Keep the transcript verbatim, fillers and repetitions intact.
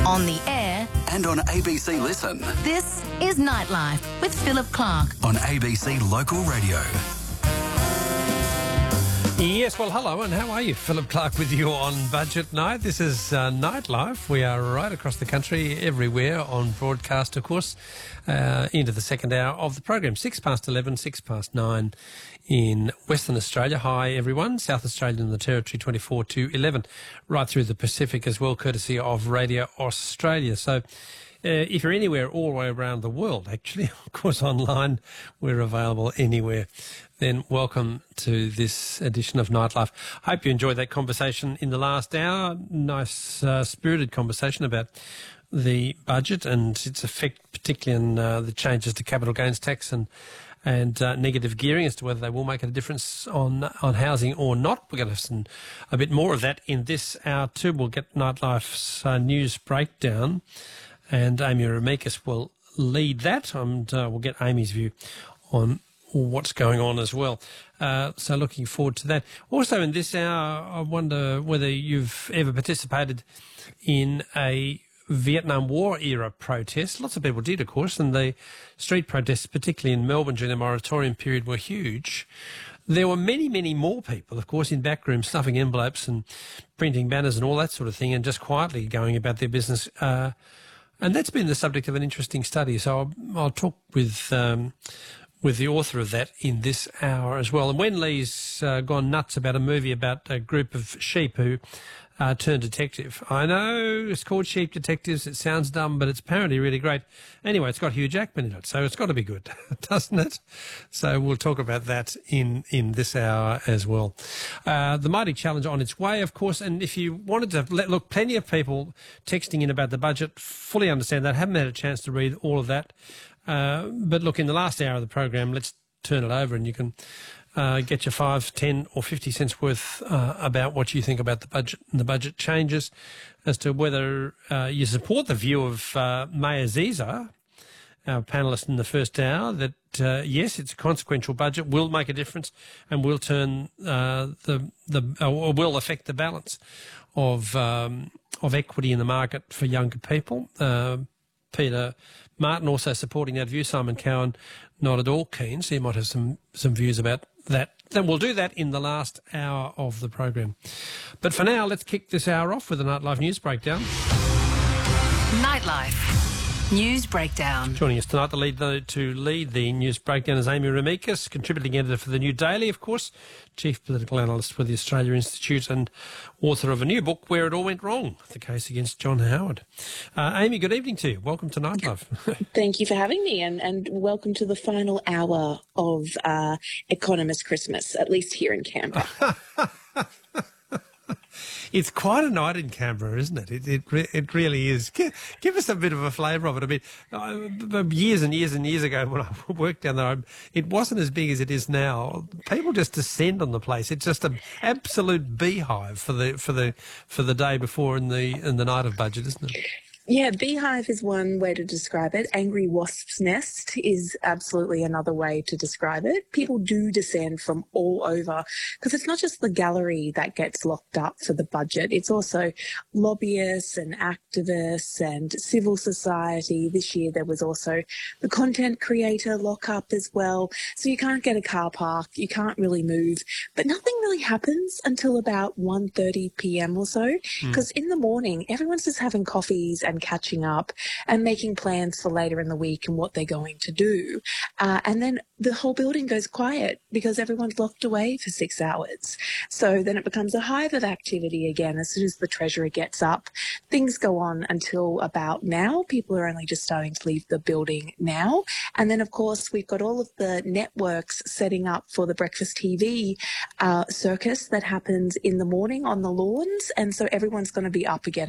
On the air and on A B C Listen. This is Nightlife with Philip Clark on A B C Local Radio. Yes, well, hello, and how are you? Philip Clark with you on Budget Night. This is uh, Nightlife. We are right across the country, everywhere on broadcast, of course, uh, into the second hour of the program. Six past eleven, six past nine in Western Australia. Hi, everyone. South Australia and the Territory, twenty-four to eleven, right through the Pacific as well, courtesy of Radio Australia. So, Uh, if you're anywhere all the way around the world, actually, of course, online, we're available anywhere, then welcome to this edition of Nightlife. I hope you enjoyed that conversation in the last hour. Nice, uh, spirited conversation about the budget and its effect, particularly on uh, the changes to capital gains tax and and uh, negative gearing as to whether they will make a difference on on housing or not. We're going to have some, a bit more of that in this hour too. We'll get Nightlife's uh, news breakdown, and Amy Remeikis will lead that, and uh, we'll get Amy's view on what's going on as well. Uh, so looking forward to that. Also in this hour, I wonder whether you've ever participated in a Vietnam War era protest. Lots of people did, of course, and the street protests, particularly in Melbourne during the moratorium period, were huge. There were many, many more people, of course, in back rooms stuffing envelopes and printing banners and all that sort of thing, and just quietly going about their business. Uh, And that's been the subject of an interesting study. So I'll, I'll talk with um, with the author of that in this hour as well. And Wen Lee's uh, gone nuts about a movie about a group of sheep who uh, turned detective. I know it's called Sheep Detectives. It sounds dumb, but it's apparently really great. Anyway, it's got Hugh Jackman in it, so it's got to be good, doesn't it? So we'll talk about that in, in this hour as well. Uh, the Mighty Challenge on its way, of course, and if you wanted to let, look, plenty of people texting in about the budget, fully understand that, haven't had a chance to read all of that. Uh, but look, in the last hour of the program, let's turn it over and you can uh, get your five, ten or fifty cents worth uh, about what you think about the budget and the budget changes, as to whether uh, you support the view of uh, May Aziza, our panellist in the first hour, that uh, yes, it's a consequential budget, will make a difference and will turn uh, the the or will affect the balance of um, of equity in the market for younger people. Uh, Peter Martin also supporting that view. Simon Cowen not at all keen, so you might have some some views about that. Then we'll do that in the last hour of the program. But for now, let's kick this hour off with a Nightlife News Breakdown. Nightlife News Breakdown. Joining us tonight to lead the, to lead the news breakdown is Amy Remeikis, contributing editor for The New Daily, of course, chief political analyst for the Australia Institute and author of a new book, Where It All Went Wrong, the case against John Howard. Uh, Amy, good evening to you. Welcome to Nightlife. Thank you for having me, and, and welcome to the final hour of uh, Economist Christmas, at least here in Canberra. It's quite a night in Canberra, isn't it? It it, re- it really is. Give, give us a bit of a flavour of it. I mean, uh, years and years and years ago when I worked down there, it wasn't as big as it is now. People just descend on the place. It's just an absolute beehive for the for the for the day before and the and the night of budget, isn't it? Yeah, beehive is one way to describe it. Angry wasp's nest is absolutely another way to describe it. People do descend from all over, because it's not just the gallery that gets locked up for the budget. It's also lobbyists and activists and civil society. This year there was also the content creator lockup as well. So you can't get a car park, you can't really move, but nothing really happens until about one thirty p.m. or so, because mm. in the morning everyone's just having coffees and catching up and making plans for later in the week and what they're going to do. Uh, and then the whole building goes quiet because everyone's locked away for six hours. So then it becomes a hive of activity again as soon as the Treasurer gets up. Things go on until about now. People are only just starting to leave the building now. And then, of course, we've got all of the networks setting up for the breakfast T V uh, circus that happens in the morning on the lawns. And so everyone's going to be up again